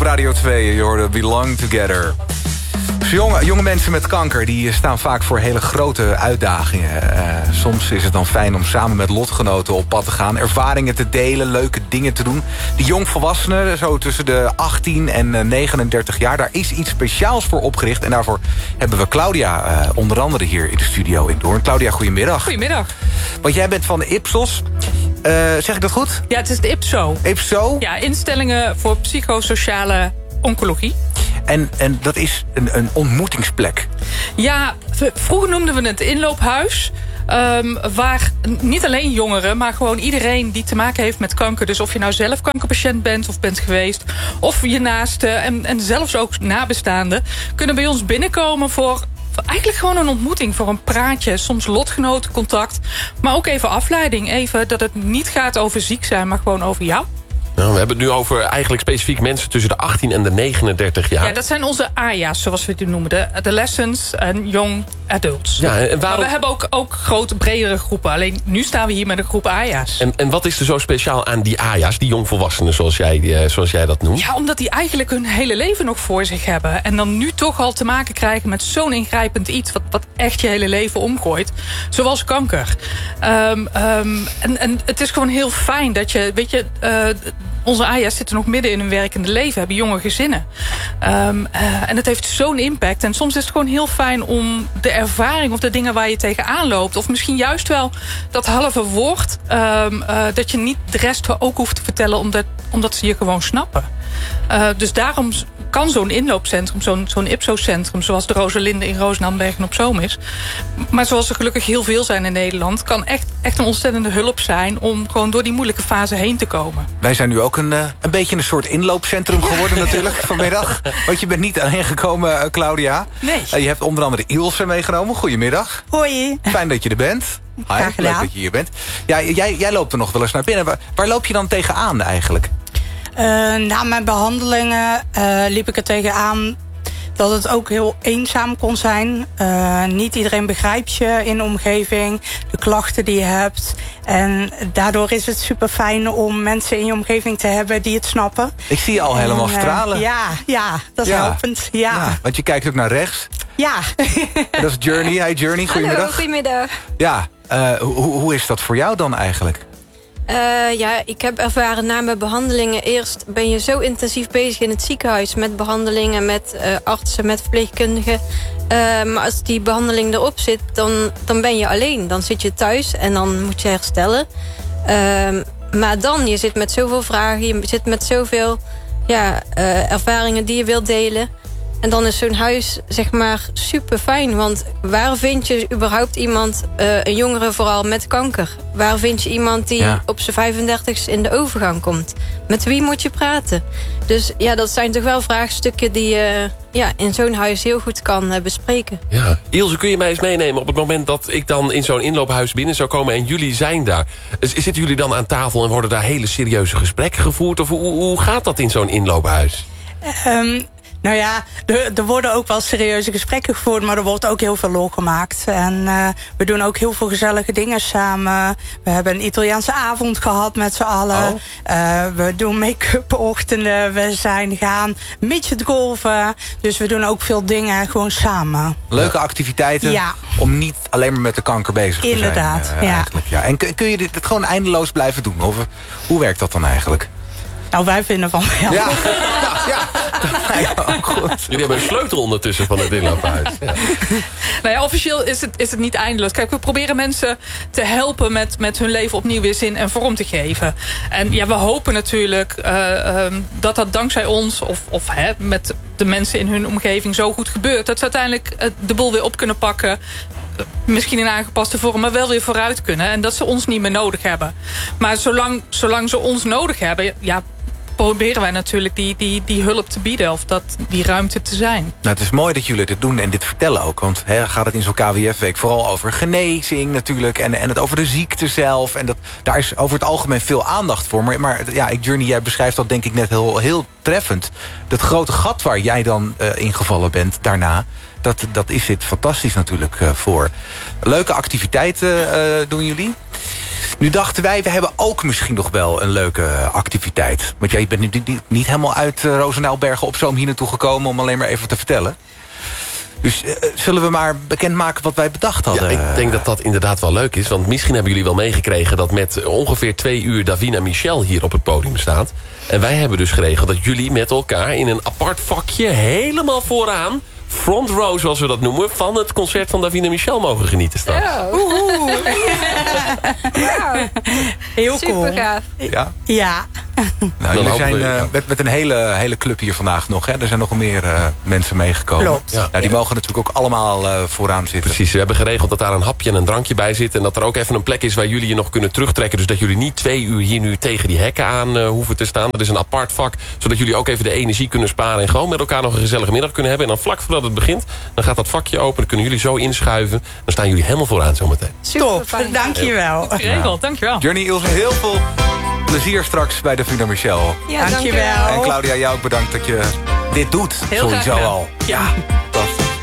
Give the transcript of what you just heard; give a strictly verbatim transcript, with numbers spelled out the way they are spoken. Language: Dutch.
Radio twee, je hoorde Belong Together. Dus jonge, jonge mensen met kanker die staan vaak voor hele grote uitdagingen. Uh, soms is het dan fijn om samen met lotgenoten op pad te gaan. Ervaringen te delen, leuke dingen te doen. Die jongvolwassenen, zo tussen de achttien en negenendertig jaar... daar is iets speciaals voor opgericht. En daarvoor hebben we Claudia uh, onder andere hier in de studio in Doorn. Claudia, goedemiddag. Goedemiddag. Want jij bent van de Ipsos. Uh, zeg ik dat goed? Ja, het is de I P S O. I P S O? Ja, instellingen voor psychosociale oncologie. En, en dat is een, een ontmoetingsplek. Ja, vroeger noemden we het inloophuis. Um, waar niet alleen jongeren, maar gewoon iedereen die te maken heeft met kanker. Dus of je nou zelf kankerpatiënt bent of bent geweest... of je naasten en, en zelfs ook nabestaanden... kunnen bij ons binnenkomen voor... eigenlijk gewoon een ontmoeting voor een praatje. Soms lotgenotencontact. Maar ook even afleiding. Even dat het niet gaat over ziek zijn, maar gewoon over jou. Nou, we hebben het nu over eigenlijk specifiek mensen tussen de achttien en de negenendertig jaar. Ja, dat zijn onze A I A's, zoals we het noemen. De adolescents en young adults. Ja, en waarom... Maar we hebben ook, ook grote, bredere groepen. Alleen nu staan we hier met een groep A I A's. En, en wat is er zo speciaal aan die A I A's, die jongvolwassenen zoals jij, zoals jij dat noemt? Ja, omdat die eigenlijk hun hele leven nog voor zich hebben. En dan nu toch al te maken krijgen met zo'n ingrijpend iets... wat, wat echt je hele leven omgooit. Zoals kanker. Um, um, en, en het is gewoon heel fijn dat je... weet je, uh, onze A I A's zitten nog midden in hun werkende leven. Hebben jonge gezinnen. Um, uh, en het heeft zo'n impact. En soms is het gewoon heel fijn om de ervaring... of de dingen waar je tegenaan loopt... of misschien juist wel dat halve woord... Um, uh, dat je niet de rest ook hoeft te vertellen... omdat, omdat ze je gewoon snappen. Uh, dus daarom kan zo'n inloopcentrum... zo'n zo'n I P S O-centrum... zoals de Rosalinde in Roosnaambergen op Zoom is... maar zoals er gelukkig heel veel zijn in Nederland... kan echt, echt een ontzettende hulp zijn... om gewoon door die moeilijke fase heen te komen. Wij zijn nu ook een, een beetje een soort inloopcentrum geworden natuurlijk vanmiddag. Want je bent niet alleen gekomen, Claudia. Nee. Uh, je hebt onder andere Ilse meegenomen. Goedemiddag. Hoi. Fijn dat je er bent. Graag gedaan. Leuk dat je hier bent. Ja, jij, jij loopt er nog wel eens naar binnen. Waar, waar loop je dan tegenaan eigenlijk? Uh, na mijn behandelingen uh, liep ik er tegenaan dat het ook heel eenzaam kon zijn. Uh, niet iedereen begrijpt je in de omgeving, de klachten die je hebt. En daardoor is het super fijn om mensen in je omgeving te hebben die het snappen. Ik zie je al helemaal en, uh, stralen. Ja, ja, dat is ja. helpend. Ja. Ja, want je kijkt ook naar rechts. Ja. En dat is Journey. Hi Journey, goedemiddag. Hallo, goedemiddag. Ja, uh, hoe, hoe is dat voor jou dan eigenlijk? Uh, ja, ik heb ervaren na mijn behandelingen... eerst ben je zo intensief bezig in het ziekenhuis... met behandelingen, met uh, artsen, met verpleegkundigen. Uh, maar als die behandeling erop zit, dan, dan ben je alleen. Dan zit je thuis en dan moet je herstellen. Uh, maar dan, je zit met zoveel vragen... je zit met zoveel ja, uh, ervaringen die je wilt delen... En dan is zo'n huis zeg maar super fijn. Want waar vind je überhaupt iemand, uh, een jongere vooral met kanker? Waar vind je iemand die ja. op zijn vijfendertigste in de overgang komt? Met wie moet je praten? Dus ja, dat zijn toch wel vraagstukken die je uh, ja, in zo'n huis heel goed kan uh, bespreken. Ja. Ilse, kun je mij eens meenemen op het moment dat ik dan in zo'n inloophuis binnen zou komen... en jullie zijn daar? Zitten jullie dan aan tafel en worden daar hele serieuze gesprekken gevoerd? Of hoe, hoe gaat dat in zo'n inloophuis? Um, Nou ja, er, er worden ook wel serieuze gesprekken gevoerd... maar er wordt ook heel veel lol gemaakt. En uh, we doen ook heel veel gezellige dingen samen. We hebben een Italiaanse avond gehad met z'n allen. Oh. Uh, we doen make-up ochtenden. We zijn gaan midget golven. Dus we doen ook veel dingen gewoon samen. Leuke activiteiten ja. om niet alleen maar met de kanker bezig te Inderdaad, zijn. Uh, ja. ja. En kun, kun je dit gewoon eindeloos blijven doen? Of hoe werkt dat dan eigenlijk? Nou, wij vinden van wel. Ja, ja, ja. Ook goed. Jullie hebben een sleutel ondertussen van het inloophuis. Ja. Nou ja, officieel is het, is het niet eindeloos. Kijk, we proberen mensen te helpen met, met hun leven opnieuw weer zin en vorm te geven. En ja, we hopen natuurlijk uh, um, dat dat dankzij ons... of, of hè, met de mensen in hun omgeving zo goed gebeurt... dat ze uiteindelijk uh, de boel weer op kunnen pakken... misschien in aangepaste vorm, maar wel weer vooruit kunnen. En dat ze ons niet meer nodig hebben. Maar zolang, zolang ze ons nodig hebben... ja, proberen wij natuurlijk die, die, die hulp te bieden... of dat, die ruimte te zijn. Nou, het is mooi dat jullie dit doen en dit vertellen ook. Want hè, gaat het in zo'n K W F-week vooral over genezing natuurlijk... en, en het over de ziekte zelf. En dat, daar is over het algemeen veel aandacht voor. Maar, maar ja, Journey, jij beschrijft dat denk ik net heel, heel treffend. Dat grote gat waar jij dan uh, ingevallen bent daarna... Dat, dat is dit fantastisch natuurlijk uh, voor. Leuke activiteiten uh, doen jullie. Nu dachten wij, we hebben ook misschien nog wel een leuke activiteit. Want jij bent niet, niet, niet helemaal uit uh, Roosendaal-Bergen op Zoom hier naartoe gekomen... om alleen maar even te vertellen. Dus uh, zullen we maar bekendmaken wat wij bedacht hadden? Ja, ik denk dat dat inderdaad wel leuk is. Want misschien hebben jullie wel meegekregen... dat met ongeveer twee uur Davina Michel hier op het podium staat. En wij hebben dus geregeld dat jullie met elkaar... in een apart vakje helemaal vooraan... front row, zoals we dat noemen... van het concert van Davina Michel mogen genieten straks. Oh. Wow. Heel cool. Super gaaf. Ja? Ja. Nou, jullie zijn uh, met, met een hele, hele club hier vandaag nog. Hè? Er zijn nog meer uh, mensen meegekomen. Klopt. Ja. Nou, die mogen natuurlijk ook allemaal uh, vooraan zitten. Precies, we hebben geregeld dat daar een hapje en een drankje bij zit... en dat er ook even een plek is waar jullie je nog kunnen terugtrekken. Dus dat jullie niet twee uur hier nu tegen die hekken aan uh, hoeven te staan. Dat is een apart vak, zodat jullie ook even de energie kunnen sparen... en gewoon met elkaar nog een gezellige middag kunnen hebben. En dan vlak voordat het begint, dan gaat dat vakje open. Dan kunnen jullie zo inschuiven. Dan staan jullie helemaal vooraan zometeen. Top, dankjewel. Geregeld, dankjewel. Journey, Ilse, heel veel plezier straks bij Davina Michel. Ja, Dankjewel. En Claudia, jou ook bedankt dat je dit doet. Heel Sowieso graag gedaan. al. Ja.